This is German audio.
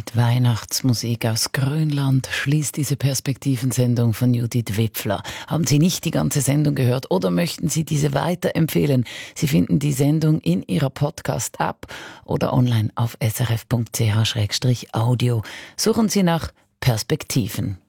Mit Weihnachtsmusik aus Grönland schließt diese Perspektivensendung von Judith Wipfler. Haben Sie nicht die ganze Sendung gehört oder möchten Sie diese weiterempfehlen? Sie finden die Sendung in Ihrer Podcast-App oder online auf srf.ch/audio. Suchen Sie nach Perspektiven.